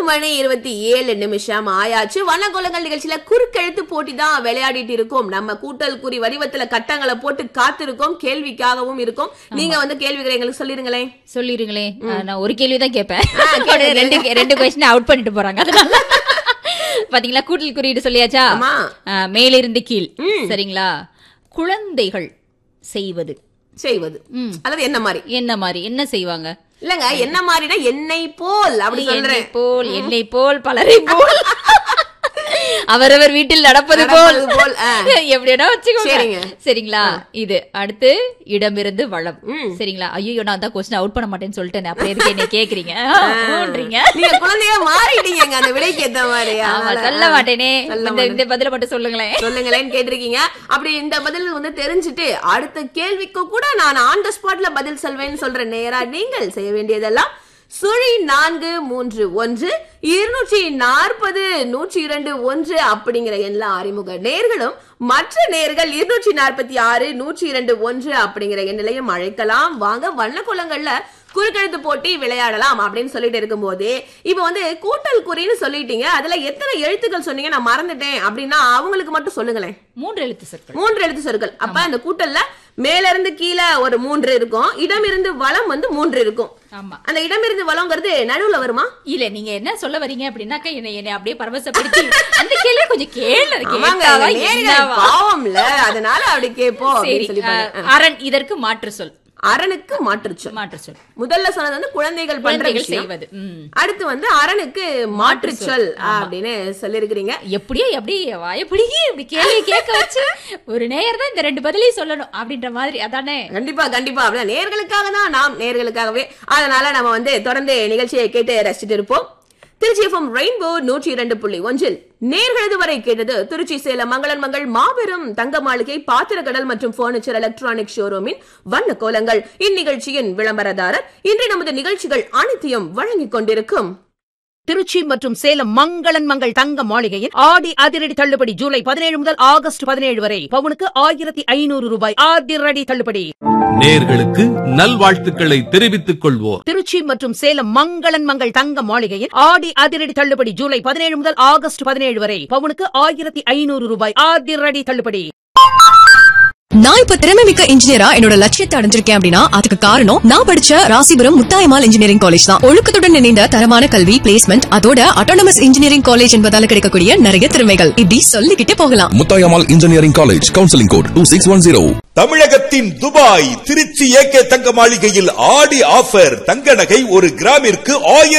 10:27 ஆயாச்சு. வண்ணக்கோலங்கள் நிகழ்ச்சியில குறுக்கெழுத்து போட்டி தான் விளையாடிட்டு இருக்கோம். நம்ம கூட்டல் குறி வடிவத்துல கட்டங்களை போட்டு காத்திருக்கோம். கேள்விக்காகவும் இருக்கும். நீங்க வந்து கேள்விகளை எங்களுக்கு சொல்லிருங்களேன். நான் ஒரு கேள்விதான் கேட்பேன். ரெண்டு கொஸ்டின் அவுட் பண்ணிட்டு போறாங்க. அதனால பாத்தீங்களா, கூட்டல் குறியீடு சொல்லியாச்சா? மேலிருந்து கீழ். சரிங்களா? குழந்தைகள் செய்வது அல்லது என்ன மாதிரி என்ன செய்வாங்க? இல்லங்க, என்ன மாதிரினா என்னை போல் அப்படி சொல்றேன். என்னை போல் பலரை போல் அவரவர் வீட்டில் நடப்பது போல் எப்படின்னா வச்சுக்கோங்க. சரிங்களா? இது அடுத்து இடமிருந்து வளம். சரிங்களா? ஐயோ, நான் தான் கொஸ்டின் அவுட் பண்ண மாட்டேன்னு சொல்லிட்டேன். அப்புறம் எதுக்கு என்ன கேக்குறீங்க? நீங்க குழந்தையா மாறிட்டீங்க அந்த விடைக்கு ஏத்த மாதிரி. சொல்ல மாட்டேனே, இந்த பதில மட்டும் சொல்லுங்களேன் கேட்டிருக்கீங்க. அப்படி இந்த பதில் வந்து தெரிஞ்சுட்டு அடுத்த கேள்விக்கு கூட நான் ஆன் த ஸ்பாட்ல பதில் சொல்வேன்னு சொல்றேன். நேரா நீங்கள் செய்ய வேண்டியதெல்லாம் சுழி 431 240 102 அப்படிங்கிற எல்லா அறிமுக நேர்களும் மற்ற நேர்கள் 246 102 அப்படிங்கிற எண்ணிலையும் அழைக்கலாம். வாங்க வண்ணக்கோலங்கள்ல குறுக்கெழுத்து போட்டி விளையாடலாம் அப்படின்னு சொல்லிட்டு இருக்கும் போது, இப்ப வந்து கூட்டல் குறின்னு சொல்லிட்டீங்க. அதுல எத்தனை எழுத்துக்கள் சொன்னீங்க? நான் மறந்துட்டேன் அப்படின்னா அவங்களுக்கு மட்டும் சொல்லுங்களேன். 3 எழுத்து சொற்கள். அப்ப அந்த கூட்டல்ல மேல இருந்து கீழே ஒரு 3 இருக்கும், இடமிருந்து வலம் வந்து 3 இருக்கும். அந்த இடமிருந்து வலம்ங்கிறது நடுவுல வருமா? இல்ல, நீங்க என்ன சொல்ல வரீங்க அப்படின்னாக்கா என்ன அப்படியே பரவசப்படுத்தி அந்த கேள்வி கொஞ்சம் பாவம்ல, அதனால அப்படி கேட்போம். அரண் இதற்கு மாற்று சொல். அரணுக்கு மாற்று சொல். முதல்ல சொன்னது வந்து குழந்தைகள் செய்வது. அடுத்து வந்து அரணுக்கு மாற்று சொல் அப்படின்னு சொல்லிருக்கீங்க. எப்படி கேள்வி கேட்க வச்சு ஒரு நேயர் தான் இந்த 2 பதிலையும் சொல்லணும் அப்படின்ற மாதிரி. அதானே? கண்டிப்பா அப்படிதான். நேயர்களுக்காக தான், நாம் நேயர்களுக்காகவே. அதனால நம்ம வந்து தொடர்ந்து நிகழ்ச்சியை கேட்டு ரசிச்சுட்டு இருப்போம். திருச்சி FM ரெயின்போ 102.1 நேர்களது வரை கேட்டது திருச்சி சேலம் மங்களன் மங்கள் மாபெரும் தங்க மாளிகை பாத்திரக்கடல் மற்றும் பர்னிச்சர் எலக்ட்ரானிக் ஷோரூமின் வண்ண கோலங்கள். இந்நிகழ்ச்சியின் விளம்பரதாரர். இன்று நமது நிகழ்ச்சிகள் அனைத்தையும் வழங்கிக் கொண்டிருக்கும் திருச்சி மற்றும் சேலம் மங்களன் மங்கள் தங்க மாளிகையின் ஆடி அதிரடி தள்ளுபடி ஜூலை 17 முதல் ஆகஸ்ட் 17 வரை. பவுனுக்கு 1500 ரூபாய் அதிரடி தள்ளுபடி. நேர்களுக்கு நல்வாழ்த்துக்களை தெரிவித்துக் கொள்வோர். திருச்சி மற்றும் சேலம் மங்களன் மங்கள் தங்க மாளிகையின் ஆடி அதிரடி தள்ளுபடி ஜூலை 17 முதல் ஆகஸ்ட் 17 வரை. பவுனுக்கு 1500 ரூபாய் அதிரடி தள்ளுபடி. நான் இப்ப திறமைமிக்க இன்ஜினியரா என்னோட லட்சியத்தை அடைஞ்சிருக்கேன் அப்படின்னா அதுக்கு காரணம் நான் படிச்ச ராசிபுரம் முத்தாயம்மாள் இன்ஜினியரிங் காலேஜ் தான். ஒழுக்கத்துடன் இணைந்த தரமான கல்வி, பிளேஸ்மெண்ட், அதோட அட்டானமஸ் இன்ஜினியரிங் காலேஜ் என்பதால கிடைக்கக்கூடிய நிறைய திறமைகள் இப்படி சொல்லிக்கிட்டே போகலாம். Muthayammal engineering college, counselling code 2610. தமிழகத்தின் துபாய் திருச்சி ஏகே தங்க மாளிகையில் ஆடி ஆஃபர். தங்க நகை ஒரு கிராமிற்கு 1000